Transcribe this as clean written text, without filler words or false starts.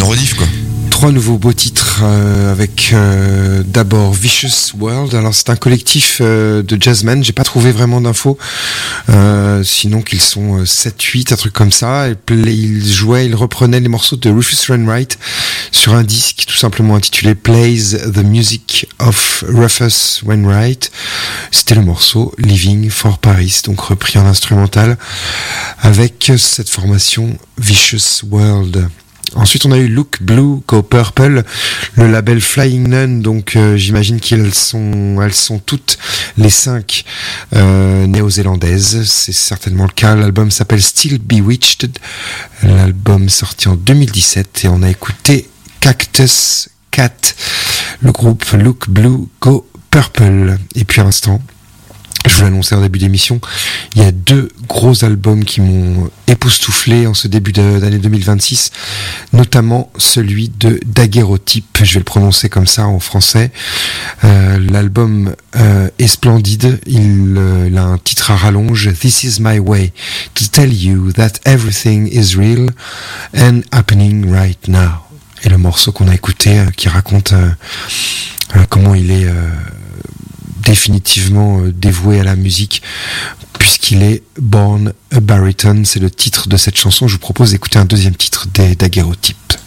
rediff, quoi. 3 nouveaux beaux titres avec d'abord Vicious World. Alors c'est un collectif de jazzmen, j'ai pas trouvé vraiment d'infos, sinon qu'ils sont 7-8, un truc comme ça. Ils reprenaient les morceaux de Rufus Wainwright sur un disque tout simplement intitulé Plays the Music of Rufus Wainwright. C'était le morceau Living for Paris, donc repris en instrumental avec cette formation Vicious World. Ensuite, on a eu Look Blue, Go Purple, le label Flying Nun, donc j'imagine qu'elles sont toutes les 5 néo-zélandaises, c'est certainement le cas. L'album s'appelle Still Bewitched, l'album sorti en 2017, et on a écouté Cactus Cat, le groupe Look Blue, Go Purple. Et puis à l'instant, je vous l'annonçais en début d'émission, il y a 2 gros albums qui m'ont époustouflé en ce début d'année 2026, notamment celui de Daguerreotype, je vais le prononcer comme ça en français. L'album est splendide, il a un titre à rallonge, This is my way to tell you that everything is real and happening right now. Et le morceau qu'on a écouté qui raconte comment il est définitivement dévoué à la musique, puisqu'il est Born a Baritone, c'est le titre de cette chanson. Je vous propose d'écouter un deuxième titre des Daguerreotypes.